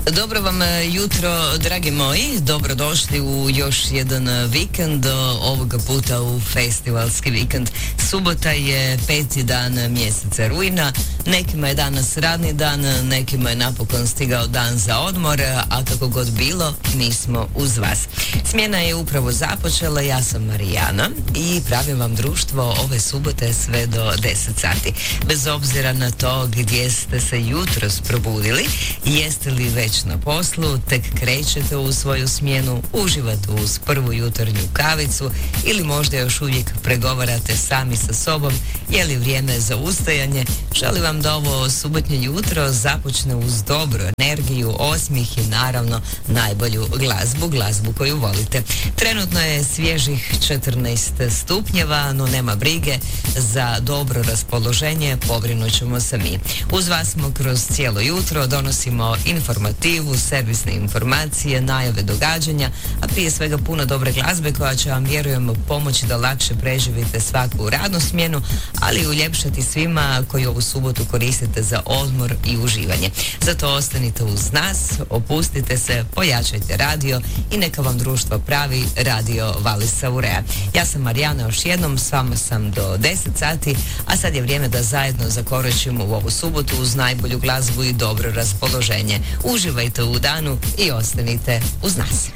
Dobro vam jutro, dragi moji. Dobrodošli u još jedan vikend, ovoga puta u festivalski vikend. Subota je 5. dan mjeseca rujna. Nekima je danas radni dan, nekima je napokon stigao dan za odmor, a kako god bilo, mi smo uz vas. Smjena je upravo započela, ja sam Marijana i pravim vam društvo ove subote sve do 10 sati. Bez obzira na to gdje ste se jutros probudili, jeste li već na poslu, tek krećete u svoju smjenu, uživate uz prvu jutarnju kavicu ili možda još uvijek pregovarate sami sa sobom, je li vrijeme za ustajanje. Želim vam da ovo subotnje jutro započne uz dobru energiju, osmijeh i naravno najbolju glazbu koju volite. Trenutno je svježih 14 stupnjeva, no nema brige, za dobro raspoloženje pobrinut ćemo se mi. Uz vas smo kroz cijelo jutro, donosimo informativu, servisne informacije, najave događanja, a prije svega puno dobre glazbe koja će vam, vjerujem, pomoći da lakše preživite svaku radnu smjenu, ali i uljepšati svima koji ovu subotu koristite za odmor i uživanje. Zato ostanite uz nas, opustite se, pojačajte radio i neka vam društvo pravi Radio Valisa Urea. Ja sam Marijana, još jednom s vama sam do 10 sati, a sad je vrijeme da zajedno zakoračimo u ovu subotu uz najbolju glazbu i dobro raspoloženje. Uživajte u danu i ostanite uz nas.